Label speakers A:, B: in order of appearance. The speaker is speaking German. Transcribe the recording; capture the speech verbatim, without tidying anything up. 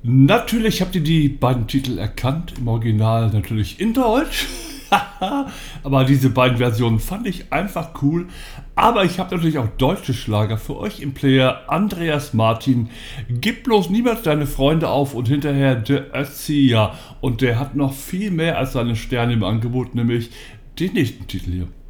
A: Natürlich habt ihr die beiden Titel erkannt, im Original natürlich in Deutsch. Aber diese beiden Versionen fand ich einfach cool. Aber ich habe natürlich auch deutsche Schlager für euch im Player. Andreas Martin, gib bloß niemals deine Freunde auf und hinterher der Erzieher. Und der hat noch viel mehr als seine Sterne im Angebot, nämlich den nächsten Titel hier.